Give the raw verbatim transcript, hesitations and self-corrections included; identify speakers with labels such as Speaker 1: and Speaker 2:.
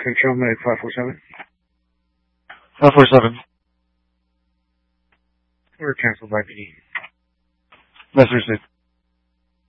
Speaker 1: Central Medic five four seven.
Speaker 2: five four seven.
Speaker 1: We're canceled by P D.
Speaker 2: Message received.